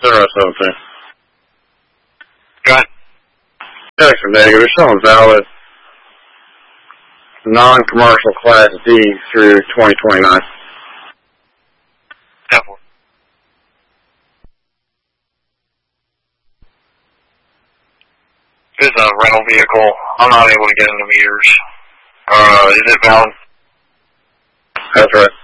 017. Go ahead. Text from negative. Showing valid non-commercial Class D through 2029. Temple. This is a rental vehicle. I'm not able to get into meters. Is it valid? That's right.